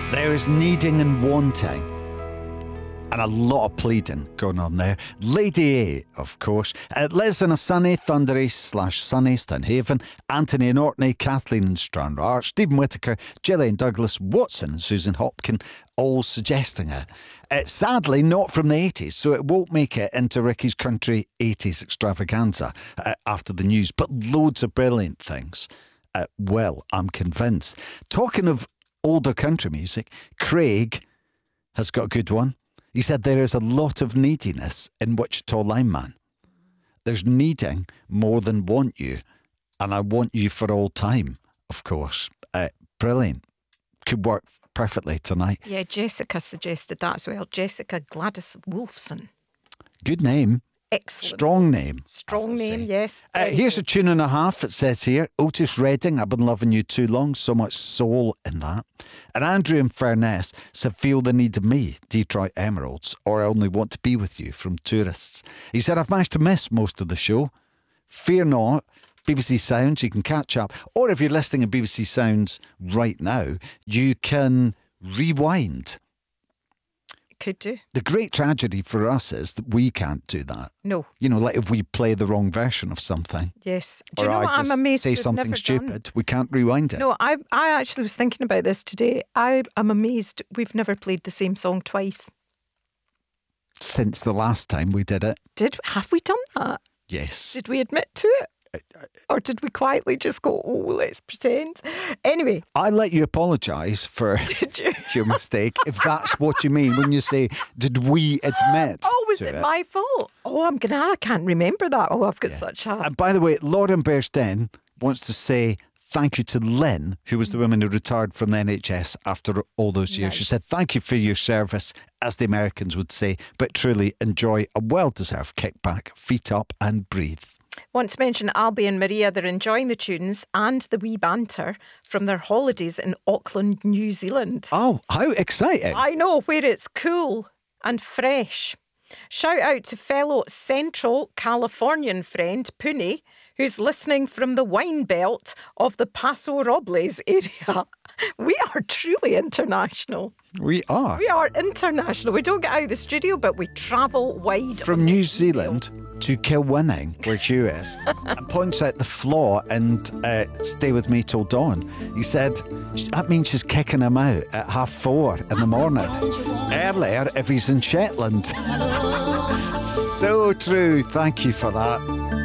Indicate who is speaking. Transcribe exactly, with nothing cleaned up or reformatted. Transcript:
Speaker 1: There is needing and wanting. And a lot of pleading going on there. Lady A, of course. Uh, Liz in a sunny, thundery slash sunny Stonehaven. Anthony and Orkney, Kathleen and Stranraer, Stephen Whittaker, Gillian Douglas, Watson and Susan Hopkin, all suggesting it. Uh, sadly, not from the eighties, so it won't make it into Ricky's Country eighties extravaganza uh, after the news. But loads of brilliant things. Uh, well, I'm convinced. Talking of older country music, Craig has got a good one. He said there is a lot of neediness in Wichita Lineman. There's needing more than want you, and I want you for all time, of course. Uh, brilliant. Could work perfectly tonight.
Speaker 2: Yeah, Jessica suggested that as well. Jessica Gladys Wolfson.
Speaker 1: Good name.
Speaker 2: Excellent.
Speaker 1: Strong name.
Speaker 2: Strong name, yes.
Speaker 1: Uh, here's a tune and a half, it says here. Otis Redding, I've been loving you too long. So much soul in that. And Andrew and Furness said, feel the need of me, Detroit Emeralds, or I only want to be with you from Tourists. He said, I've managed to miss most of the show. Fear not. B B C Sounds, you can catch up. Or if you're listening to B B C Sounds right now, you can rewind.
Speaker 2: Could do.
Speaker 1: The great tragedy for us is that we can't do that.
Speaker 2: No.
Speaker 1: You know, like if we play the wrong version of something.
Speaker 2: Yes. Do
Speaker 1: or
Speaker 2: you know
Speaker 1: I
Speaker 2: what
Speaker 1: just
Speaker 2: I'm amazed
Speaker 1: say
Speaker 2: we've
Speaker 1: something
Speaker 2: never
Speaker 1: stupid,
Speaker 2: done?
Speaker 1: we can't rewind it.
Speaker 2: No, I I actually was thinking about this today. I am amazed we've never played the same song twice.
Speaker 1: Since the last time we did it.
Speaker 2: Did have we done that?
Speaker 1: Yes.
Speaker 2: Did we admit to it? Or did we quietly just go, oh, let's pretend? Anyway.
Speaker 1: I let you apologise for
Speaker 2: Did you?
Speaker 1: your mistake, if that's what you mean when you say, did we admit
Speaker 2: Oh, was
Speaker 1: to
Speaker 2: it,
Speaker 1: it?
Speaker 2: my fault? Oh, I'm going to, I can't remember that. Oh, I've got
Speaker 1: Yeah.
Speaker 2: such a...
Speaker 1: And by the way, Lauren Bearsden wants to say thank you to Lynn, who was the woman who retired from the N H S after all those years.
Speaker 2: Nice.
Speaker 1: She said, thank you for your service, as the Americans would say, but truly enjoy a well-deserved kickback, feet up and breathe.
Speaker 2: Want to mention Albie and Maria, they're enjoying the tunes and the wee banter from their holidays in Auckland, New Zealand.
Speaker 1: Oh, how exciting.
Speaker 2: I know, where it's cool and fresh. Shout out to fellow Central Californian friend Puni, who's listening from the wine belt of the Paso Robles area. We are truly international.
Speaker 1: We are.
Speaker 2: We are international. We don't get out of the studio, but we travel wide.
Speaker 1: From New Zealand to Kilwinning, where Hugh is, and points out the flaw and uh, stay with me till dawn. He said, that means she's kicking him out at half four in the morning. Earlier if he's in Shetland. So true. Thank you for that.